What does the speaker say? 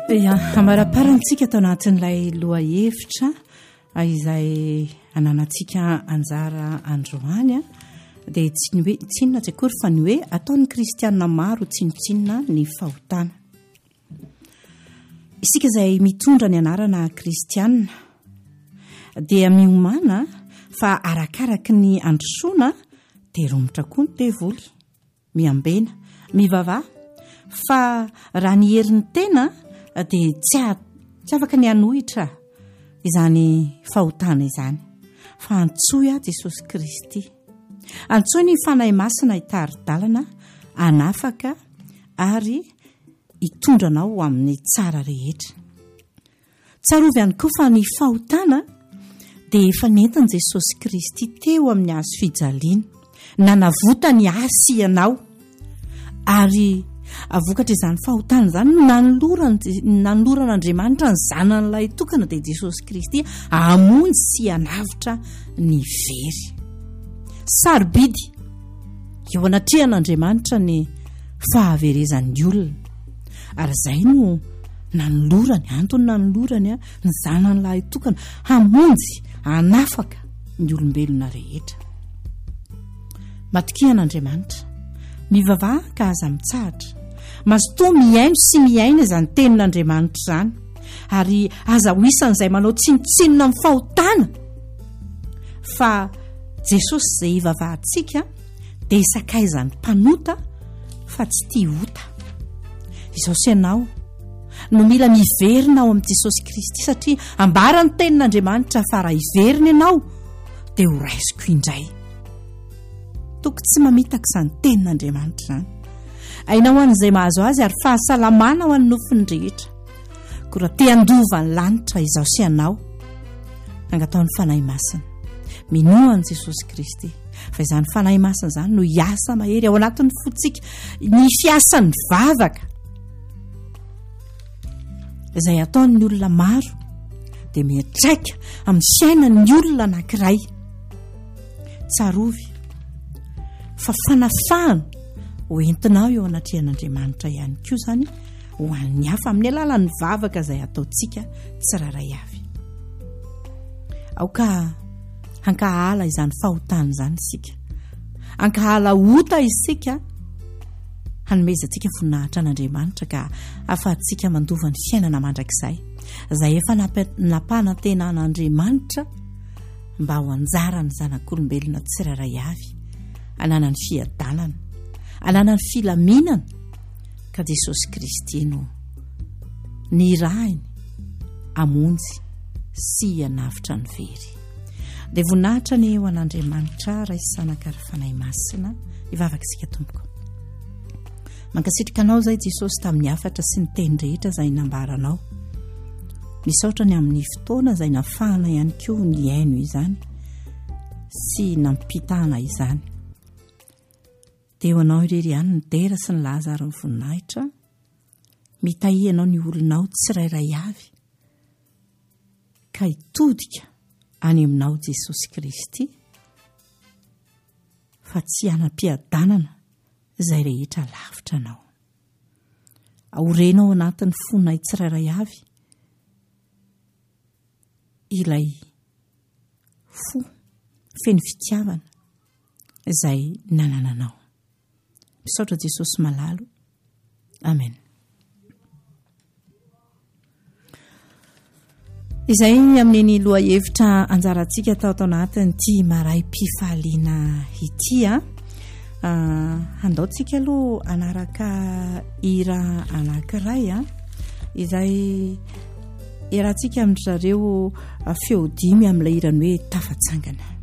Amaraparantsika tao anatin'ilay loha hevitra izay ananantsika anjara androany dia tsinona tsy akory fa ny hoe ataon'ny kristianina maro tsinotsinona ny fahotana. Isika izay mitondra ny anarana kristianina dia miomana fa arakaraky ny androsoana dia romotra koa ny tevoly, miambena, mivavaha fa raha ny herin'ny tena dia tsy afaka ny anohitra izany fahotana izany fa antsoy a Jesosy Kristy, antsoy ny fanahy masina hitaridalana anafaka ary hitondranao amin'ny tsara rehetra. Tsarovy ihany koa fa ny fahotana dia efa nentin' Jesosy Kristy teo amin'ny hazo fijaliana, nanavota ny asy ianao ary avokatra izany fahotana izany nanoloran'Andriamanitra ny zanan'ilay tokana dia Jesosy Kristy hamonjy sy hanavitra ny very. Sarobidy eo anatrehan'Andriamanitra ny fahaverezan'ny olona ary izay no nanolorany, antony nanolorany ny zanan'ilay tokana hamonjy hanafaka ny olombelona rehetra. Matokian'Andriamanitra mivavaha ka aza mitsahatra, mazotoa miaino sy miaina izany tenin'Andriamanitra izany ary aza ho isan'izay manao tsinotsinona amin'ny fahotana fa Jesosy izay hivavahantsika dia isakaizany mpanota fa tsy tia hota. Izao sy ianao no mila miverina ao amin'i Jesosy Kristy satria ambarany tenin'Andriamanitra fa raha hiverina ianao dia ho raisiko indray. Toko tsy mamitaka izany tenin'Andriamanitra izany. Aina ho an'izay mahazo azy ary fahasalamana ho an'ny nofiny rehetra. Ko raha te handova ny lanitra izao sy ianao, angataon'ny fanahy masina. Minoa an'i Jesosy Kristy fa izany fanahy masina izany no hiasa mahery ao anatin'ny fotsika, ny fiasan'ny vavaka izay ataon'ny olona maro dia miatraika amin'ny fiainan'ny olona anankiray. Tsarovy fa fanafahana ho entinao eo anatrehan'Andriamanitra ihany koa izany ho an'ny hafa amin'ny alalan'ny vavaka izay ataontsika tsiraray avy. Aoka hankahala izany fahotana izany isika, hankahala hota isika, hanomezantsika voninahitra an'Andriamanitra ka ahafahantsika mandova ny fiainana mandrakizay izay efa napanantenan'Andriamanitra mba ho anjara ny zanak'olombelona tsiraray avy, hanana ny fiadanana, hanana ny filaminana ka Jesosy Kristy no nirahiny hamonjy sy hanavitra ny very. Dia voninahitra ny eo an'Andriamanitra raisy sanaka ary fanahy masina hivavaka isika tompoko. Mankasitrika anao izay Jesosy tamin'ny hafatra sy ny teny rehetra izay nambaranao. Misaotra ny amin'ny fotoana izay nafahana ihany koa ny aino izany sy nampitana izany. Dia eo anao irery ihany ny dera sy ny laza ary ny voninahitra, mitahianao ny olonao tsirairay avy ka hitodika any aminao Jesosy Kristy fa tsy hanam-piadanana izay rehetra lavitra anao. Aorenao anatin'ny fonay tsirairay avy ilay fo feno fitiavana izay nanananao. Misaotra Jesosy malalo. Amen. Izay amin'ny loha hevitra anjarantsika tao anatiny ity maray mpifaliana ity handaontsika aloha anaraka hira anankiray izay iarahantsika amin'izareo feo dimy amin'ilay hirany hoe tafatsangana.